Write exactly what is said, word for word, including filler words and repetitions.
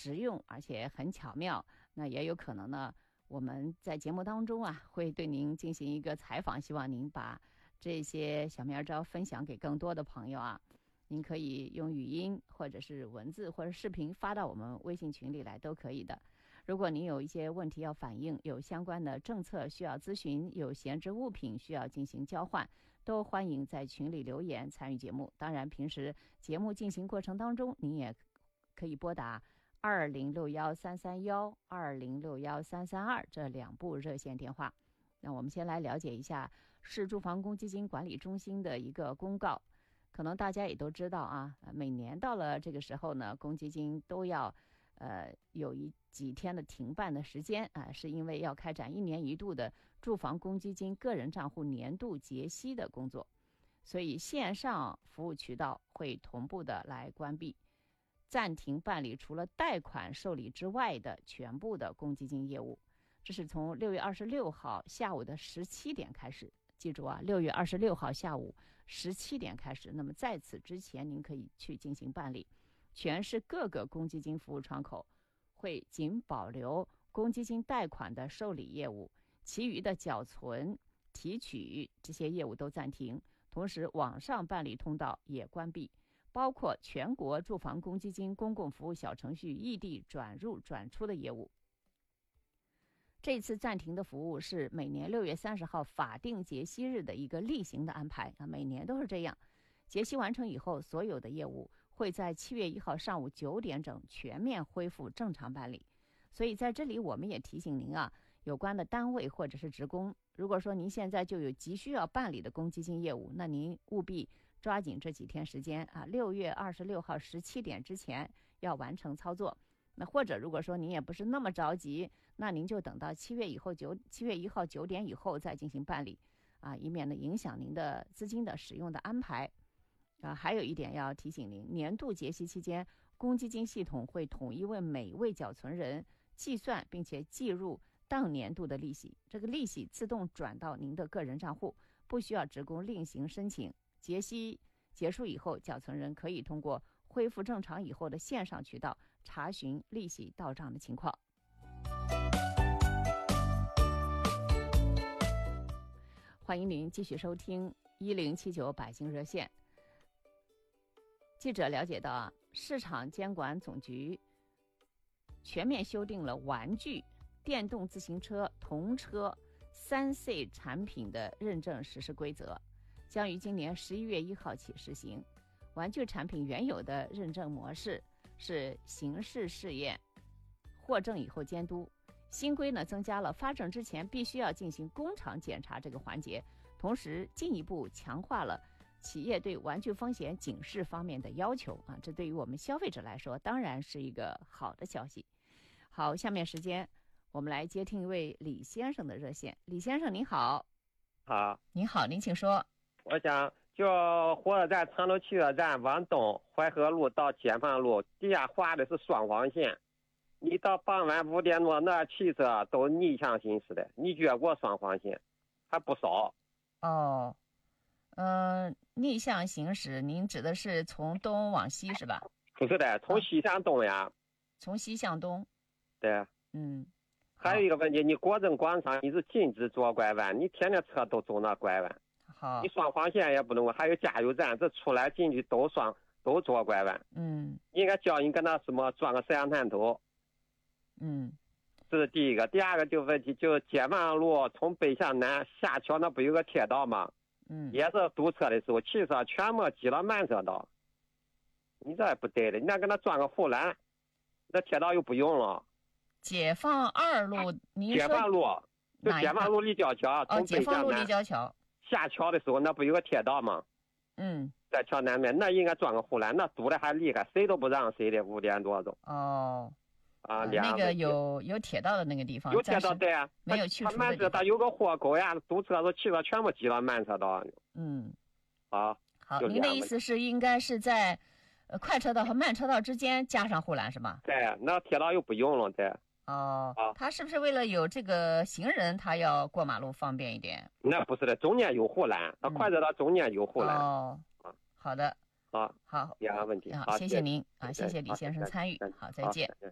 实用，而且很巧妙。那也有可能呢，我们在节目当中啊，会对您进行一个采访，希望您把这些小妙招分享给更多的朋友啊。您可以用语音或者是文字或者视频发到我们微信群里来，都可以的。如果您有一些问题要反映，有相关的政策需要咨询，有闲置物品需要进行交换，都欢迎在群里留言参与节目。当然，平时节目进行过程当中，您也可以拨打二零六幺三三幺、二零六幺三三二这两部热线电话。那我们先来了解一下市住房公积金管理中心的一个公告。可能大家也都知道啊，每年到了这个时候呢，公积金都要呃有一几天的停办的时间啊，是因为要开展一年一度的住房公积金个人账户年度结息的工作，所以线上服务渠道会同步的来关闭，暂停办理除了贷款受理之外的全部的公积金业务。这是从六月二十六号下午的十七点开始。记住啊，六月二十六号下午十七点开始。那么在此之前，您可以去进行办理。全市各个公积金服务窗口会仅保留公积金贷款的受理业务，其余的缴存、提取这些业务都暂停。同时，网上办理通道也关闭，包括全国住房公积金公共服务小程序异地转入转出的业务。这次暂停的服务是每年六月三十号法定结息日的一个例行的安排啊，每年都是这样。结息完成以后，所有的业务会在七月一号上午九点整全面恢复正常办理。所以在这里我们也提醒您啊，有关的单位或者是职工，如果说您现在就有急需要办理的公积金业务，那您务必抓紧这几天时间啊，六月二十六号十七点之前要完成操作。那或者如果说您也不是那么着急，那您就等到七月以后九七月一号九点以后再进行办理啊，以免呢影响您的资金的使用的安排啊。还有一点要提醒您，年度结息期间，公积金系统会统一为每位缴存人计算并且计入当年度的利息，这个利息自动转到您的个人账户，不需要职工另行申请。结息结束以后，缴存人可以通过恢复正常以后的线上渠道查询利息到账的情况。欢迎您继续收听一零七九百姓热线。记者了解到啊，市场监管总局全面修订了玩具、电动自行车、童车三 C 产品的认证实施规则，将于今年十一月一号起实行。玩具产品原有的认证模式是形式试验，获证以后监督。新规呢，增加了发证之前必须要进行工厂检查这个环节，同时进一步强化了企业对玩具风险警示方面的要求啊，这对于我们消费者来说当然是一个好的消息。好，下面时间我们来接听一位李先生的热线。李先生您好。 好， 您好，您请说。 我想就火车站长途汽车站往东淮河路到解放路地下画的是双黄线，你到傍晚五点多那汽车都逆向行驶的，你越过双黄线还不少。 哦，嗯、呃，逆向行驶您指的是从东往西是吧？ 不是的，从西向东呀。 从西向东。 对。 嗯。 还有一个问题，你国政广场你是禁止左拐弯，你天天车都走那拐弯。 好， 你双黄线也不能，还有加油站，这出来进去都双都左拐弯。 嗯， 应该教你跟那什么装个摄像探头。 嗯， 这是第一个。第二个就问题，就解放路从北向南下桥那不有个铁道吗？ 嗯， 也是堵车的时候，汽车全部挤了慢车道。你这也不对的，你那跟那装个护栏，那铁道又不用了。 解放二路，您说解放路就解放路立交桥， 哦，解放路立交桥下桥的时候，那不有个铁道吗？ 嗯， 在桥南面，那应该装个护栏，那堵的还厉害，谁都不让谁的，五点多钟。 哦， 啊， 那个有有铁道的那个地方， 有铁道对啊， 没有去除的地方。 他慢车，他有个豁口呀，堵车都汽车全部挤到慢车道。 嗯， 好， 好，您的意思是应该是在呃快车道和慢车道之间加上护栏是吗？ 对，那铁道又不用了，对。 哦，他是不是为了有这个行人，他要过马路方便一点？ 那不是的，中间有护栏，他快车道中间有护栏。 哦，好的， 好， 好， 两个问题， 好，谢谢您啊，谢谢李先生参与，好，再见。